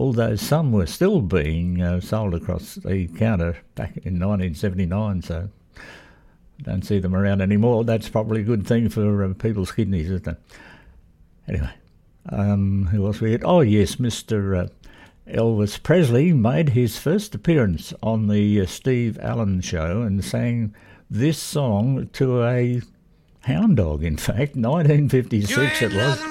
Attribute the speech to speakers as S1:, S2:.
S1: although some were still being sold across the counter back in 1979, so don't see them around anymore. That's probably a good thing for people's kidneys, isn't it? Anyway, who else we had? Oh, yes, Mr. Elvis Presley made his first appearance on the Steve Allen Show and sang this song to a hound dog, in fact. 1956 it was.